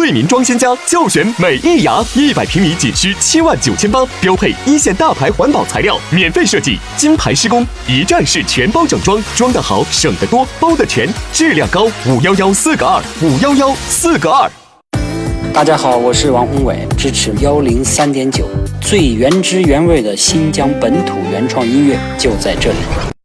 为民装先家，就选美益牙，100平米仅需79800，标配一线大牌环保材料，免费设计，金牌施工，一站式全包整装，装得好，省得多，包得全，质量高。511-4个2，511-4个2。 大家好，我是王宏伟，支持103.9，最原汁原味的新疆本土原创音乐就在这里。